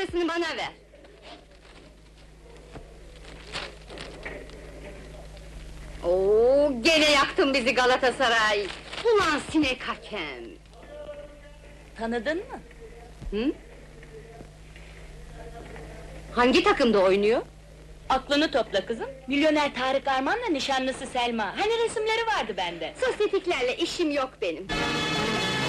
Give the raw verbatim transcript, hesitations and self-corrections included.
numarasını bana ver! Oo, gene yaktın bizi Galatasaray! Ulan sinek hakem! Tanıdın mı? Hı? Hangi takımda oynuyor? Aklını topla kızım. Milyoner Tarık Arman'la nişanlısı Selma. Hani resimleri vardı bende. Sosyetiklerle işim yok benim!